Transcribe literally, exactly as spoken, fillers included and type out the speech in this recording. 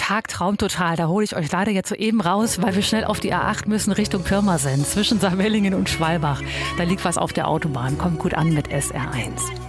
Tagtraum total. Da hole ich euch leider jetzt so eben raus, weil wir schnell auf die A acht müssen Richtung Pirmasens zwischen Saarmellingen und Schwalbach. Da liegt was auf der Autobahn. Kommt gut an mit S R eins.